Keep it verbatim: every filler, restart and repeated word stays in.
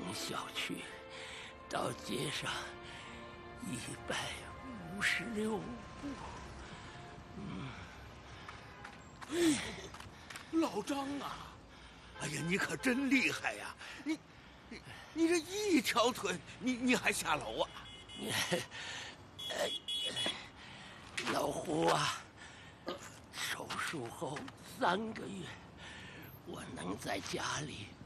小区到街上一百五十六步。嗯， 哎，老张啊，哎呀，你可真厉害呀！你你你这一条腿，你你还下楼啊？ 你，老胡啊，手术后三个月，我能在家里